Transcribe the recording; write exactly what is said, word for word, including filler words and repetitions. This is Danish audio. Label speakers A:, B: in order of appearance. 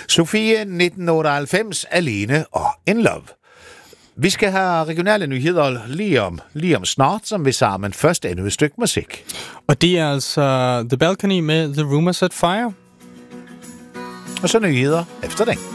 A: Sofie, nitten otteoghalvfems, Alene og In Love. Vi skal have regionale nyheder lige om, lige om snart, som vi sammen først endnu et stykke musik.
B: Og det er altså The Balcony med The Rumor Set Fire.
A: Og så nyheder efter den.